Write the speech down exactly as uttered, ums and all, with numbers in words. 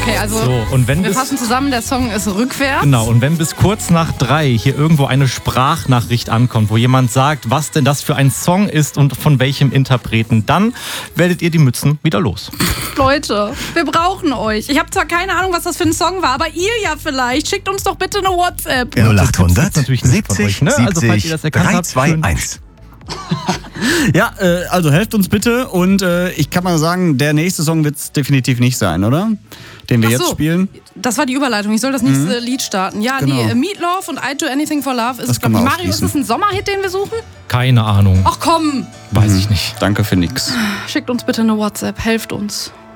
Okay, also So, und wenn wir bis, fassen zusammen, der Song ist rückwärts. genau, und wenn bis kurz nach drei hier irgendwo eine Sprachnachricht ankommt, wo jemand sagt, was denn das für ein Song ist und von welchem Interpreten, dann werdet ihr die Mützen wieder los. Leute, wir brauchen euch. Ich habe zwar keine Ahnung, was das für ein Song war, aber ihr ja vielleicht. Schickt uns doch bitte eine WhatsApp. null achthundert natürlich nicht von euch, siebzig ne? Also, falls ihr das siebzig erkannt habt, schön. dreihunderteinundzwanzig. Ja, äh, also helft uns bitte und äh, ich kann mal sagen, der nächste Song wird es definitiv nicht sein, oder? Den wir Ach jetzt so, spielen. Das war die Überleitung. Ich soll das nächste Lied starten. Ja, Genau. nee, Meatloaf und I Do Anything for Love ist, Das glaub können ich, wir Mario, ist ausschließen. das ein Sommerhit, den wir suchen? Keine Ahnung, Ach komm, weiß ich nicht. Danke für nix. schickt uns bitte eine WhatsApp, helft uns.